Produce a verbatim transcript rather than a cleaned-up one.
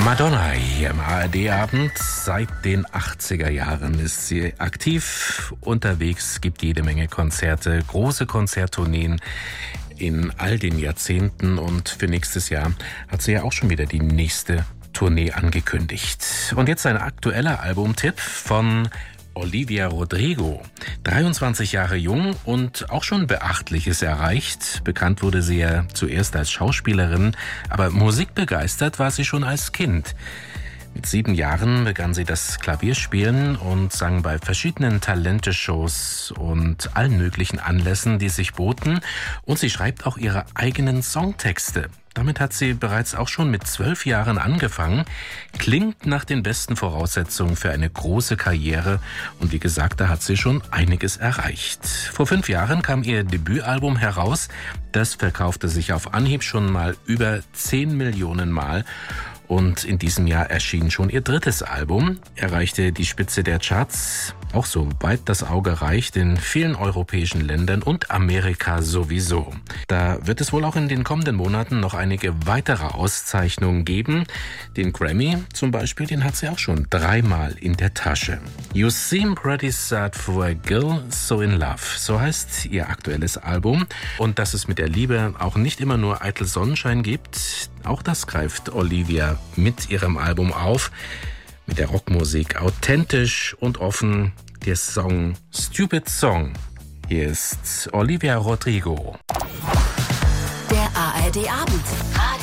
Madonna hier im A R D-Abend. Seit den achtziger Jahren ist sie aktiv unterwegs, gibt jede Menge Konzerte, große Konzerttourneen in all den Jahrzehnten. Und für nächstes Jahr hat sie ja auch schon wieder die nächste Tournee angekündigt. Und jetzt ein aktueller Albumtipp von Olivia Rodrigo. dreiundzwanzig Jahre jung und auch schon Beachtliches erreicht. Bekannt wurde sie ja zuerst als Schauspielerin, aber musikbegeistert war sie schon als Kind. Mit sieben Jahren begann sie das Klavierspielen und sang bei verschiedenen Talente-Shows und allen möglichen Anlässen, die sich boten. Und sie schreibt auch ihre eigenen Songtexte. Damit hat sie bereits auch schon mit zwölf Jahren angefangen. Klingt nach den besten Voraussetzungen für eine große Karriere. Und wie gesagt, da hat sie schon einiges erreicht. Vor fünf Jahren kam ihr Debütalbum heraus. Das verkaufte sich auf Anhieb schon mal über zehn Millionen Mal. Und in diesem Jahr erschien schon ihr drittes Album, erreichte die Spitze der Charts, auch so weit das Auge reicht, in vielen europäischen Ländern und Amerika sowieso. Da wird es wohl auch in den kommenden Monaten noch einige weitere Auszeichnungen geben. Den Grammy zum Beispiel, den hat sie auch schon dreimal in der Tasche. You Seem Pretty Sad for a Girl So in Love, so heißt ihr aktuelles Album. Und dass es mit der Liebe auch nicht immer nur eitel Sonnenschein gibt, auch das greift Olivia mit ihrem Album auf. Mit der Rockmusik authentisch und offen. Der Song Stupid Song. Hier ist Olivia Rodrigo. Der A R D-Abend.